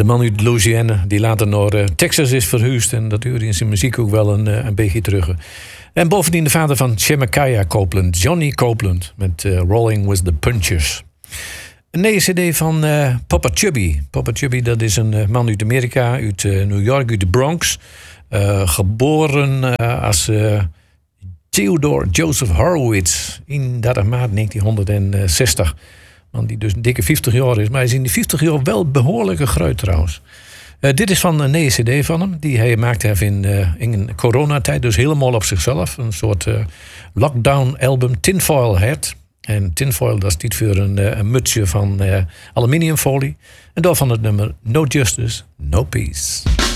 De man uit Louisiana, die later naar Texas is verhuisd. En dat hoorde in zijn muziek ook wel een beetje terug. En bovendien de vader van Chemical Copeland, Johnny Copeland. Met Rolling with the Punchers. Een nieuwe cd van Papa Chubby. Papa Chubby, dat is een man uit Amerika, uit New York, uit de Bronx. Geboren als Theodore Joseph Horowitz in 30 maart 1960. Man die dus een dikke 50 jaar is. Maar hij is in die 50 jaar wel behoorlijke groot trouwens. Dit is van een nieuwe cd van hem. Die hij maakte in een coronatijd. Dus helemaal op zichzelf. Een soort lockdown album. Tinfoil Hat. En tinfoil, dat staat voor een mutsje van aluminiumfolie. En daarvan het nummer No Justice, No Peace.